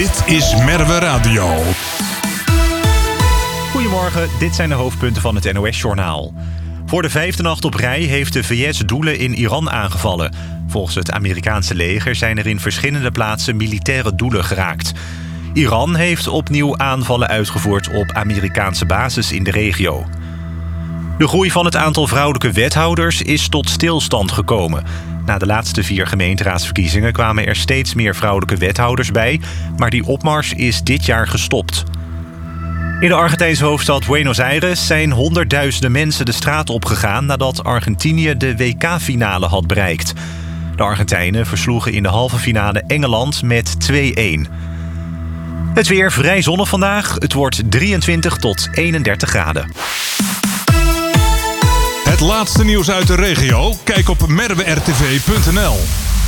Dit is Merwe Radio. Goedemorgen, dit zijn de hoofdpunten van het NOS-journaal. Voor de 5e nacht op rij heeft de VS doelen in Iran aangevallen. Volgens het Amerikaanse leger zijn er in verschillende plaatsen militaire doelen geraakt. Iran heeft opnieuw aanvallen uitgevoerd op Amerikaanse bases in de regio. De groei van het aantal vrouwelijke wethouders is tot stilstand gekomen. Na de laatste 4 gemeenteraadsverkiezingen kwamen er steeds meer vrouwelijke wethouders bij, maar die opmars is dit jaar gestopt. In de Argentijnse hoofdstad Buenos Aires zijn honderdduizenden mensen de straat opgegaan nadat Argentinië de WK-finale had bereikt. De Argentijnen versloegen in de halve finale Engeland met 2-1. Het weer vrij zonnig vandaag. Het wordt 23 tot 31 graden. Het laatste nieuws uit de regio? Kijk op merwertv.nl.